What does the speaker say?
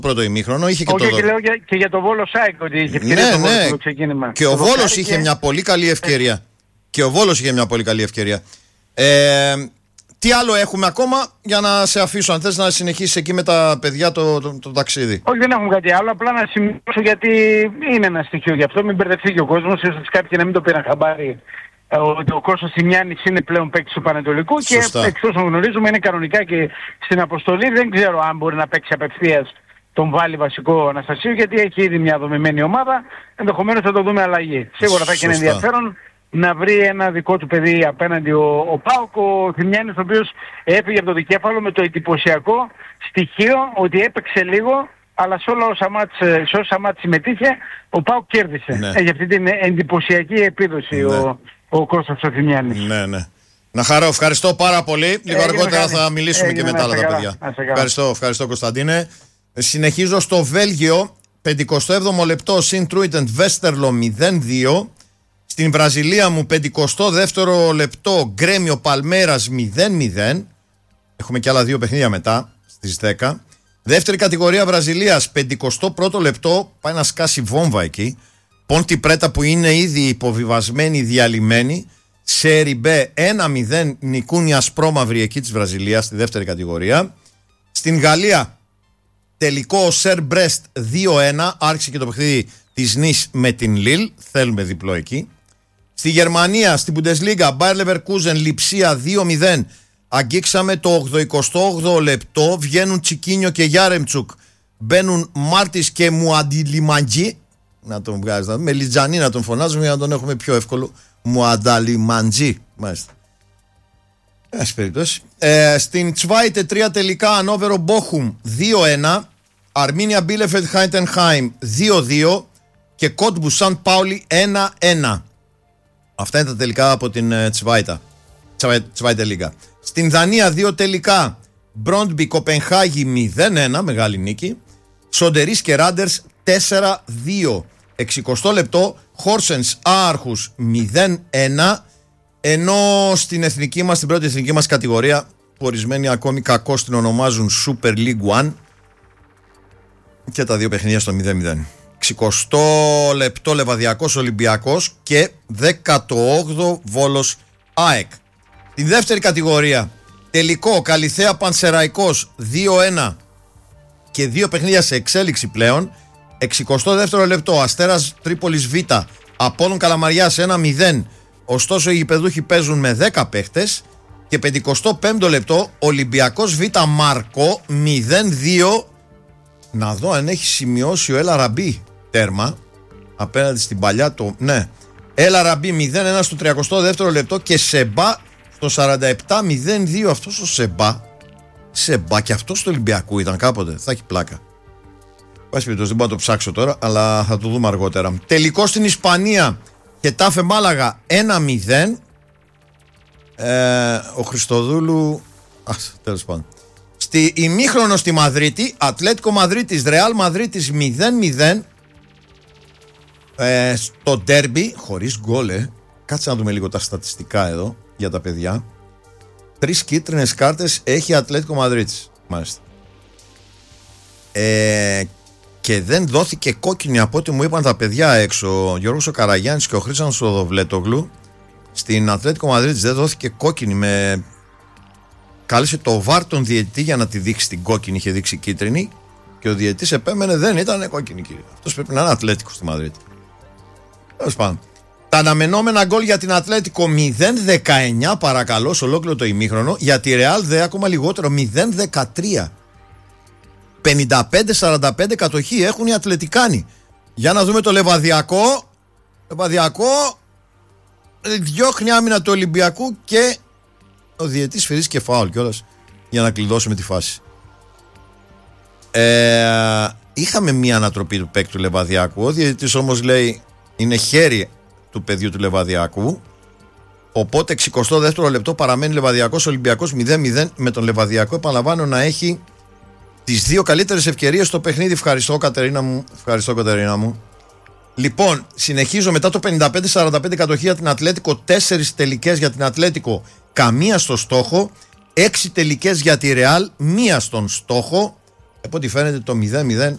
πρώτο ημίχρονο. Είχε και και λέω και για το Βόλο ΣΑΕΚ ότι είχε ευκαιρία το ξεκίνημα. Και ο Βόλος είχε μια πολύ καλή ευκαιρία. Τι άλλο έχουμε ακόμα για να σε αφήσω, αν θες να συνεχίσεις εκεί με τα παιδιά το ταξίδι? Όχι, δεν έχουμε κάτι άλλο, απλά να σημειώσω γιατί είναι ένα στοιχείο γι' αυτό, μην μπερδευτεί και ο κόσμος, ίσως κάποιοι να μην το πήραν χαμπάρι, ότι ο Κώστας Θημιάννης είναι πλέον παίκτης του Πανετολικού και εξ όσων γνωρίζουμε είναι κανονικά και στην αποστολή. Δεν ξέρω αν μπορεί να παίξει απευθείας τον βάλει βασικό Αναστασίου, γιατί έχει ήδη μια δομημένη ομάδα, ενδεχομένως θα το δούμε αλλαγή. Σίγουρα θα έχει ένα ενδιαφέρον να βρει ένα δικό του παιδί απέναντι ο ΠΑΟΚ, ο Θημιάννης, ο οποίος έφυγε από το δικέφαλο με το εντυπωσιακό στοιχείο ότι έπαιξε λίγο, αλλά σε όσα μάτς συμμετείχε ο ΠΑΟΚ κέρδισε. Ναι. Έχει αυτή την εντυπωσιακή επίδοση ο Κώστας ο Θημιάννης. Ναι. Να χαρώ, ευχαριστώ πάρα πολύ. Λίγο αργότερα θα μιλήσουμε και με τα άλλα τα παιδιά. Ευχαριστώ Κωνσταντίνε. Συνεχίζω στο Βέλγιο, 57ο λεπτό συν Τρούιτεντ Βέστερλο 0-2. Στην Βραζιλία μου 52ο λεπτό Γκρέμιο Παλμέρας 0-0. Έχουμε και άλλα δύο παιχνίδια μετά στις 10. Δεύτερη κατηγορία Βραζιλίας 51ο λεπτό. Πάει να σκάσει βόμβα εκεί. Πόντι Πρέτα που είναι ήδη υποβιβασμένοι, διαλυμένοι. Σεριμπέ 1-0 νικούν οι ασπρόμαυροι εκεί της Βραζιλίας στη δεύτερη κατηγορία. Στην Γαλλία τελικό Σερ Μπρέστ 2-1. Άρχισε και το παιχνίδι της Νις με την Λιλ. Θέλουμε διπλό εκεί. Στη Γερμανία, στην Bundesliga, Bayer Leverkusen, Λιψία 2-0. Αγγίξαμε το 88ο λεπτό. Βγαίνουν Τσικίνιο και Γιάρεμτσουκ. Μπαίνουν Μάρτις και Μουαντιλιμαντζή. Να τον βγάζει, με Λιτζανί να τον φωνάζουμε για να τον έχουμε πιο εύκολο. Μουανταλιμαντζή. Μάλιστα. Έχει περίπτωση. Στην Τσβάιτε 3 τελικά, Ανόβερο Μπόχουμ 2-1. Αρμίνια Μπίλεφελτ Χάιντενχάιμ 2-2. Και Κότμπου Σαν Πάουλι 1-1. Αυτά είναι τα τελικά από την Τσβάιτε Λίγκα. Στην Δανία 2 τελικά, Μπρόντμπι Κοπενχάγη 0-1, μεγάλη νίκη. Σοντερίς και Ράντερς 4-2. 60 λεπτό, Χόρσενς Άρχους 0-1. Ενώ στην εθνική μας, στην πρώτη εθνική μας κατηγορία, που ορισμένοι ακόμη κακώς την ονομάζουν Super League One, και τα δύο παιχνίδια στο 0-0. 60 λεπτό Λεβαδιακός Ολυμπιακός και 18ο Βόλος ΑΕΚ. Την δεύτερη κατηγορία τελικό Καλιθέα Πανσεραϊκός 2-1 και δύο παιχνίδια σε εξέλιξη πλέον. 62ο λεπτό Αστέρας Τρίπολης Β Απόλλων Καλαμαριάς 1-0. Ωστόσο οι γηπεδούχοι παίζουν με 10 παίχτες. Και 55ο λεπτό Ολυμπιακός Β Μάρκο 0-2. Να δω αν έχει σημειώσει ο Έλα Ραμπή τέρμα απέναντι στην παλιά το. Ναι. Έλα Ραμπή 0-1 στο 32ο λεπτό και Σεμπά στο 47-0-2. Αυτός ο Σεμπά και αυτός του Ολυμπιακού ήταν κάποτε. Θα έχει πλάκα. Πάση περιπτώσει δεν μπορώ να το ψάξω τώρα, αλλά θα το δούμε αργότερα. Τελικό στην Ισπανία και Τάφε Μάλαγα 1-0. Ο Χριστοδούλου. Τέλος πάντων. Στη ημίχρονο στη Μαδρίτη, Ατλέτικο Μαδρίτης, Ρεάλ Μαδρίτης 0-0. Στο ντέρμπι, χωρίς γκολ. Κάτσε να δούμε λίγο τα στατιστικά εδώ για τα παιδιά. 3 κίτρινες κάρτες έχει Ατλέτικο Μαδρίτης. Μάλιστα. Και δεν δόθηκε κόκκινη από ό,τι μου είπαν τα παιδιά έξω. Ο Γιώργος ο Καραγιάννης και ο Χρήστος ο Δοβλέτογλου. Στην Ατλέτικο Μαδρίτης δεν δόθηκε κόκκινη. Κάλεσε το βάρ τον διαιτητή για να τη δείξει την κόκκινη. Είχε δείξει κίτρινη. Και ο διαιτητής επέμενε δεν ήταν κόκκινη, κύριε. Αυτός πρέπει να είναι Ατλέτικο στη Μαδρίτη. Τέλος πάντων. Τα αναμενόμενα γκολ για την Ατλέτικο 0-19 παρακαλώ σε ολόκληρο το ημίχρονο. Για τη Ρεάλ δε ακόμα λιγότερο 0-13. 55-45 κατοχή έχουν οι Ατλετικάνοι. Για να δούμε το Λεβαδιακό. Λεβαδιακό διώχνει άμυνα του Ολυμπιακού και ο διαιτής σφυρίζει και φάουλ κιόλας για να κλειδώσουμε τη φάση. Είχαμε μία ανατροπή του παίκτου του Λεβαδιακού. Ο διαιτητής όμως λέει είναι χέρι του παιδιού του Λεβαδιακού. Οπότε 62ο λεπτό παραμένει Λεβαδιακός Ολυμπιακός 0-0 με τον Λεβαδιακό. Επαναλαμβάνω να έχει τις δύο καλύτερες ευκαιρίες στο παιχνίδι. Ευχαριστώ Κατερίνα μου. Λοιπόν, συνεχίζω μετά το 55-45 κατοχή για την Ατλέτικο. 4 τελικές για την Ατλέτικο, καμία στο στόχο. 6 τελικές για τη Ρεάλ, μία στον στόχο. Από ό,τι φαίνεται το 0-0